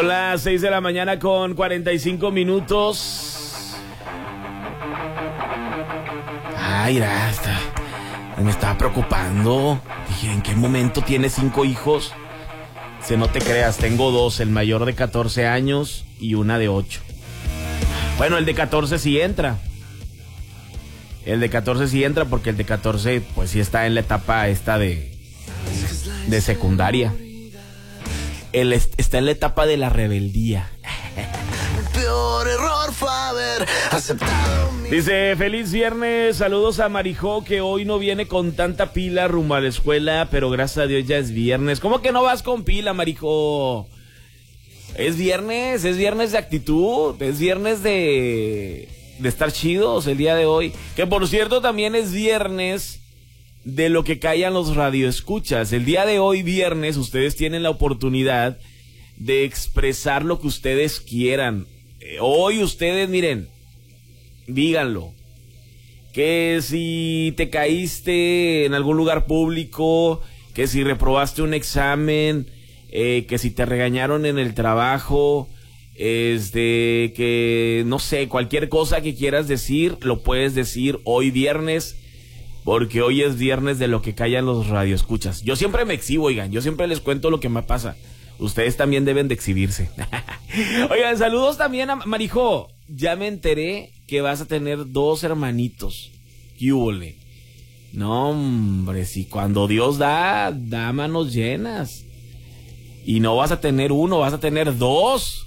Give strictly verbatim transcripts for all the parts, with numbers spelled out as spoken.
Las seis de la mañana con cuarenta y cinco minutos. Ay, ya está. Me estaba preocupando. Dije, ¿en qué momento tienes cinco hijos? Si no te creas, tengo dos, el mayor de catorce años y una de ocho. Bueno, el de catorce sí entra. El de catorce sí entra porque el de catorce pues sí está en la etapa esta de, de secundaria. Él está en la etapa de la rebeldía. El peor error fue haber aceptado mi... Dice, feliz viernes, saludos a Marijó, que hoy no viene con tanta pila rumbo a la escuela, pero gracias a Dios ya es viernes. ¿Cómo que no vas con pila, Marijó? Es viernes, es viernes de actitud, es viernes de, de estar chidos el día de hoy. Que por cierto también es viernes de lo que callan los radioescuchas. El día de hoy, viernes, ustedes tienen la oportunidad de expresar lo que ustedes quieran. Eh, hoy ustedes, miren, díganlo. Que si te caíste en algún lugar público, que si reprobaste un examen, eh, que si te regañaron en el trabajo, este, que no sé, cualquier cosa que quieras decir, lo puedes decir hoy viernes. Porque hoy es viernes de lo que callan los radioescuchas. Yo siempre me exhibo, oigan. Yo siempre les cuento lo que me pasa. Ustedes también deben de exhibirse. Oigan, saludos también a Marijó. Ya me enteré que vas a tener dos hermanitos. ¿Qué húbole? No, hombre, si cuando Dios da, da manos llenas. Y no vas a tener uno, vas a tener dos.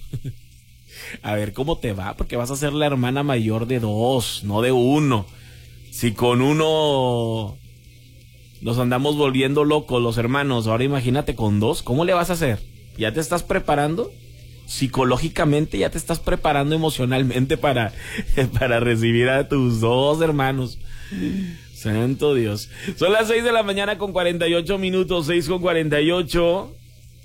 A ver cómo te va, porque vas a ser la hermana mayor de dos, no de uno. Si con uno nos andamos volviendo locos los hermanos, ahora imagínate con dos, ¿cómo le vas a hacer? ¿Ya te estás preparando? Psicológicamente ya te estás preparando emocionalmente para, para recibir a tus dos hermanos. Santo Dios. Son las seis de la mañana con cuarenta y ocho minutos, seis con cuarenta y ocho.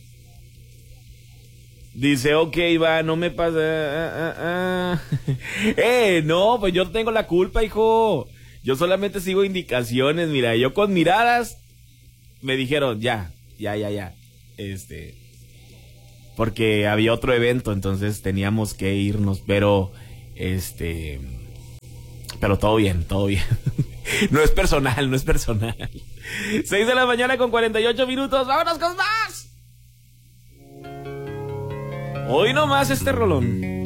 Dice, ok, va, no me pasa... Ah, ah, ah. Eh, no, pues yo tengo la culpa, hijo. Yo solamente sigo indicaciones, mira, yo con miradas me dijeron, ya, ya, ya, ya, este, porque había otro evento, entonces teníamos que irnos, pero, este, pero todo bien, todo bien, no es personal, no es personal. Seis de la mañana con cuarenta y ocho minutos, vámonos con más. Hoy nomás este rolón.